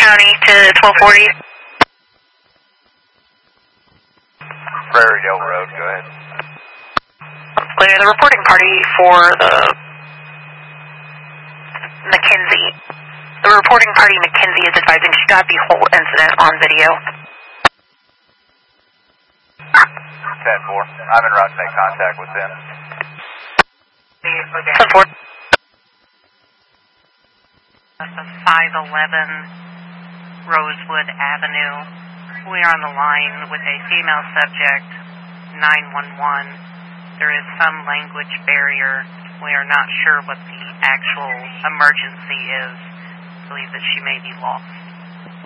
County to 1240. Prairie Dale Road, go ahead. Clear the reporting party for the McKenzie. The reporting party McKenzie is advising she got the whole incident on video. 10-4. I'm en route to make contact with them. 10-4. That's a 511 Rosewood Avenue. We are on the line with a female subject, 911. There is some language barrier. We are not sure what the actual emergency is. I believe that she may be lost.